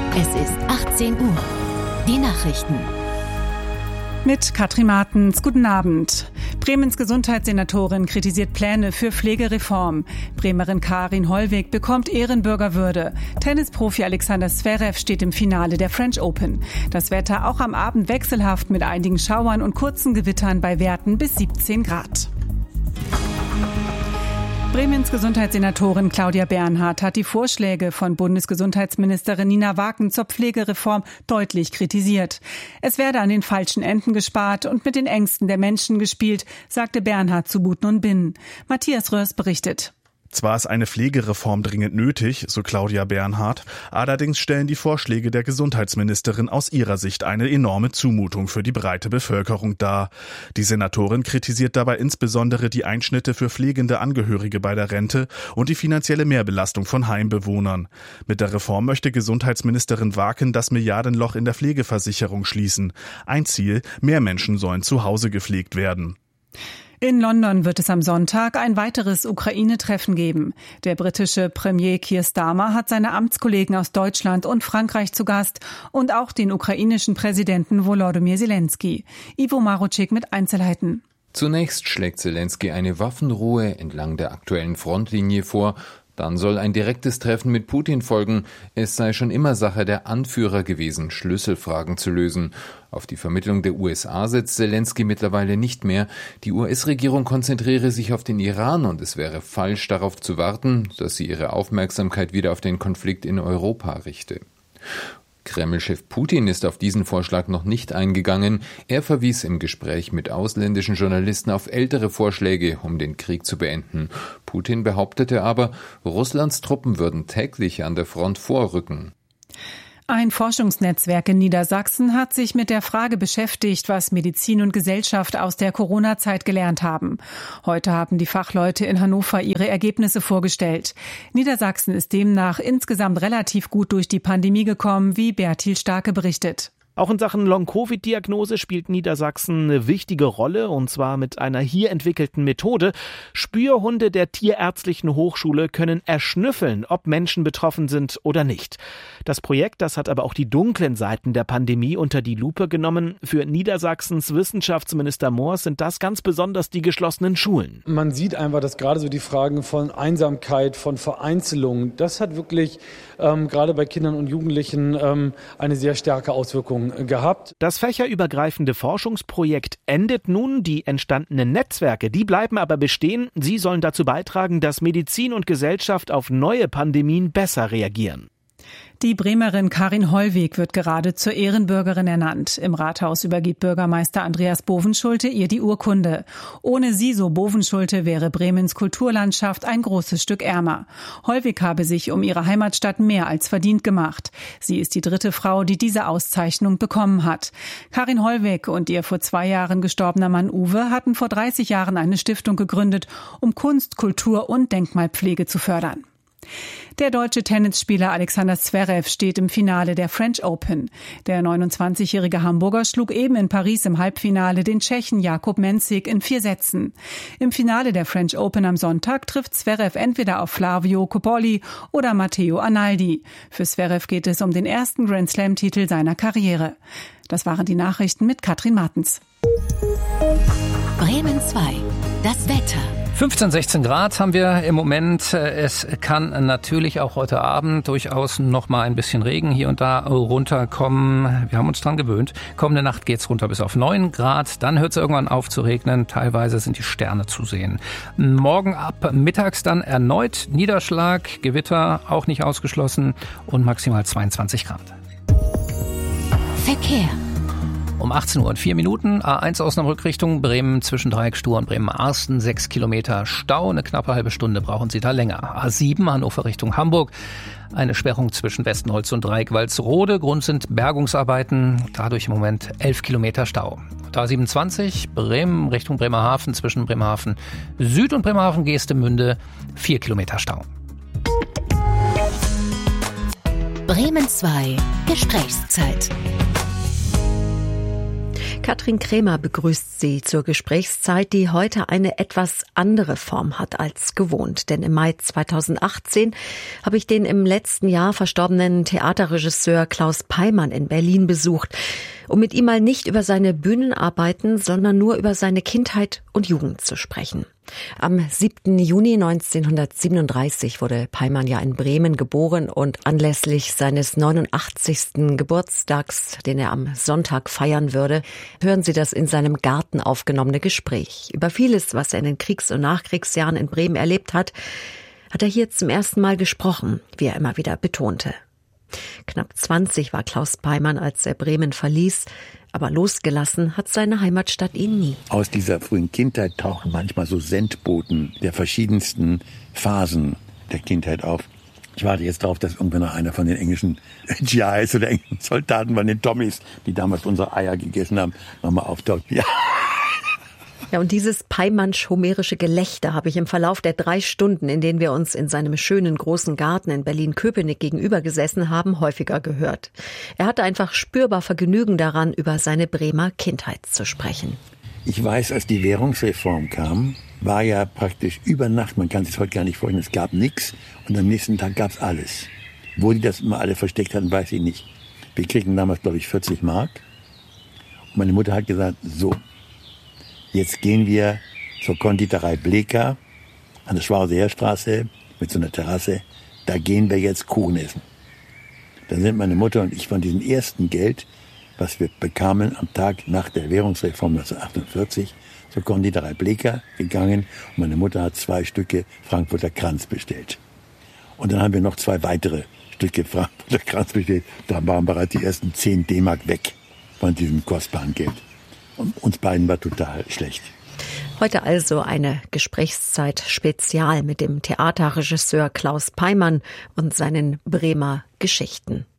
Es ist 18 Uhr. Die Nachrichten. Mit Katrin Martens, guten Abend. Bremens Gesundheitssenatorin kritisiert Pläne für Pflegereform. Bremerin Karin Hollweg bekommt Ehrenbürgerwürde. Tennisprofi Alexander Zverev steht im Finale der French Open. Das Wetter auch am Abend wechselhaft mit einigen Schauern und kurzen Gewittern bei Werten bis 17 Grad. Bremens Gesundheitssenatorin Claudia Bernhardt hat die Vorschläge von Bundesgesundheitsministerin Nina Wagen zur Pflegereform deutlich kritisiert. Es werde an den falschen Enden gespart und mit den Ängsten der Menschen gespielt, sagte Bernhardt zu Buten und Binnen. Matthias Röhrs berichtet. Zwar ist eine Pflegereform dringend nötig, so Claudia Bernhardt, allerdings stellen die Vorschläge der Gesundheitsministerin aus ihrer Sicht eine enorme Zumutung für die breite Bevölkerung dar. Die Senatorin kritisiert dabei insbesondere die Einschnitte für pflegende Angehörige bei der Rente und die finanzielle Mehrbelastung von Heimbewohnern. Mit der Reform möchte Gesundheitsministerin Wagen das Milliardenloch in der Pflegeversicherung schließen. Ein Ziel: mehr Menschen sollen zu Hause gepflegt werden. In London wird es am Sonntag ein weiteres Ukraine-Treffen geben. Der britische Premier Keir Starmer hat seine Amtskollegen aus Deutschland und Frankreich zu Gast und auch den ukrainischen Präsidenten Volodymyr Zelensky. Ivo Marocek mit Einzelheiten. Zunächst schlägt Zelensky eine Waffenruhe entlang der aktuellen Frontlinie vor. Dann soll ein direktes Treffen mit Putin folgen. Es sei schon immer Sache der Anführer gewesen, Schlüsselfragen zu lösen. Auf die Vermittlung der USA setzt Zelensky mittlerweile nicht mehr. Die US-Regierung konzentriere sich auf den Iran und es wäre falsch, darauf zu warten, dass sie ihre Aufmerksamkeit wieder auf den Konflikt in Europa richte. Kreml-Chef Putin ist auf diesen Vorschlag noch nicht eingegangen. Er verwies im Gespräch mit ausländischen Journalisten auf ältere Vorschläge, um den Krieg zu beenden. Putin behauptete aber, Russlands Truppen würden täglich an der Front vorrücken. Ein Forschungsnetzwerk in Niedersachsen hat sich mit der Frage beschäftigt, was Medizin und Gesellschaft aus der Corona-Zeit gelernt haben. Heute haben die Fachleute in Hannover ihre Ergebnisse vorgestellt. Niedersachsen ist demnach insgesamt relativ gut durch die Pandemie gekommen, wie Bertil Starke berichtet. Auch in Sachen Long-Covid-Diagnose spielt Niedersachsen eine wichtige Rolle, und zwar mit einer hier entwickelten Methode. Spürhunde der Tierärztlichen Hochschule können erschnüffeln, ob Menschen betroffen sind oder nicht. Das Projekt, das hat aber auch die dunklen Seiten der Pandemie unter die Lupe genommen. Für Niedersachsens Wissenschaftsminister Moors sind das ganz besonders die geschlossenen Schulen. Man sieht einfach, dass gerade so die Fragen von Einsamkeit, von Vereinzelung, das hat wirklich gerade bei Kindern und Jugendlichen eine sehr starke Auswirkung gehabt. Das fächerübergreifende Forschungsprojekt endet nun. Die entstandenen Netzwerke, die bleiben aber bestehen. Sie sollen dazu beitragen, dass Medizin und Gesellschaft auf neue Pandemien besser reagieren. Die Bremerin Karin Hollweg wird gerade zur Ehrenbürgerin ernannt. Im Rathaus übergibt Bürgermeister Andreas Bovenschulte ihr die Urkunde. Ohne sie, so Bovenschulte, wäre Bremens Kulturlandschaft ein großes Stück ärmer. Hollweg habe sich um ihre Heimatstadt mehr als verdient gemacht. Sie ist die dritte Frau, die diese Auszeichnung bekommen hat. Karin Hollweg und ihr vor 2 Jahren gestorbener Mann Uwe hatten vor 30 Jahren eine Stiftung gegründet, um Kunst, Kultur und Denkmalpflege zu fördern. Der deutsche Tennisspieler Alexander Zverev steht im Finale der French Open. Der 29-jährige Hamburger schlug eben in Paris im Halbfinale den Tschechen Jakub Mensik in 4 Sätzen. Im Finale der French Open am Sonntag trifft Zverev entweder auf Flavio Cobolli oder Matteo Arnaldi. Für Zverev geht es um den ersten Grand-Slam-Titel seiner Karriere. Das waren die Nachrichten mit Katrin Martens. Bremen 2. Das Wetter. 15, 16 Grad haben wir im Moment. Es kann natürlich auch heute Abend durchaus noch mal ein bisschen Regen hier und da runterkommen. Wir haben uns dran gewöhnt. Kommende Nacht geht's runter bis auf 9 Grad. Dann hört es irgendwann auf zu regnen. Teilweise sind die Sterne zu sehen. Morgen ab mittags dann erneut Niederschlag, Gewitter auch nicht ausgeschlossen und maximal 22 Grad. Verkehr. Um 18 Uhr und 4 Minuten, A1 Osnabrück-Richtung Bremen zwischen Dreieckstuhr und Bremen-Arsten, 6 Kilometer Stau, eine knappe halbe Stunde brauchen Sie da länger. A7 Hannover Richtung Hamburg, eine Sperrung zwischen Westenholz und Dreieck-Walsrode, Grund sind Bergungsarbeiten, dadurch im Moment 11 Kilometer Stau. A27 Bremen Richtung Bremerhaven zwischen Bremerhaven Süd und Bremerhaven Geestemünde, 4 Kilometer Stau. Bremen 2 Gesprächszeit. Katrin Krämer begrüßt Sie zur Gesprächszeit, die heute eine etwas andere Form hat als gewohnt. Denn im Mai 2018 habe ich den im letzten Jahr verstorbenen Theaterregisseur Klaus Peimann in Berlin besucht, um mit ihm mal nicht über seine Bühnenarbeiten, sondern nur über seine Kindheit und Jugend zu sprechen. Am 7. Juni 1937 wurde Peimann ja in Bremen geboren und anlässlich seines 89. Geburtstags, den er am Sonntag feiern würde, hören Sie das in seinem Garten aufgenommene Gespräch. Über vieles, was er in den Kriegs- und Nachkriegsjahren in Bremen erlebt hat er hier zum ersten Mal gesprochen, wie er immer wieder betonte. Knapp 20 war Klaus Peimann, als er Bremen verließ, aber losgelassen hat seine Heimatstadt ihn nie. Aus dieser frühen Kindheit tauchen manchmal so Sendboten der verschiedensten Phasen der Kindheit auf. Ich warte jetzt darauf, dass irgendwann noch einer von den englischen GIs oder englischen Soldaten, von den Tommies, die damals unsere Eier gegessen haben, nochmal auftaucht. Ja, und dieses Peimannsch-homerische Gelächter habe ich im Verlauf der 3 Stunden, in denen wir uns in seinem schönen großen Garten in Berlin-Köpenick gegenüber gesessen haben, häufiger gehört. Er hatte einfach spürbar Vergnügen daran, über seine Bremer Kindheit zu sprechen. Ich weiß, als die Währungsreform kam, war ja praktisch über Nacht, man kann sich das heute gar nicht vorstellen, es gab nichts und am nächsten Tag gab es alles. Wo die das immer alle versteckt hatten, weiß ich nicht. Wir kriegten damals, glaube ich, 40 Mark. Und meine Mutter hat gesagt, so, jetzt gehen wir zur Konditorei Bleker an der Schwarze-Heerstraße mit so einer Terrasse. Da gehen wir jetzt Kuchen essen. Dann sind meine Mutter und ich von diesem ersten Geld, was wir bekamen am Tag nach der Währungsreform 1948, zur Konditorei Bleker gegangen. Und meine Mutter hat 2 Stücke Frankfurter Kranz bestellt. Und dann haben wir noch 2 weitere Stücke Frankfurter Kranz bestellt. Da waren bereits die ersten 10 D-Mark weg von diesem kostbaren Geld. Und uns beiden war total schlecht. Heute also eine Gesprächszeit spezial mit dem Theaterregisseur Klaus Peimann und seinen Bremer Geschichten.